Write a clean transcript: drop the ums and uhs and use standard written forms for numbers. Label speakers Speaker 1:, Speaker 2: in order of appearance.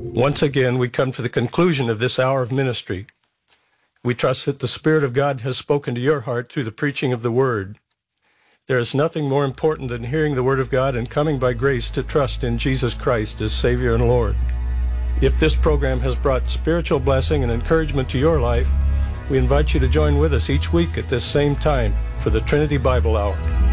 Speaker 1: Once again, we come to the conclusion of this hour of ministry. We trust that the Spirit of God has spoken to your heart through the preaching of the Word. There is nothing more important than hearing the Word of God and coming by grace to trust in Jesus Christ as Savior and Lord. If this program has brought spiritual blessing and encouragement to your life, we invite you to join with us each week at this same time for the Trinity Bible Hour.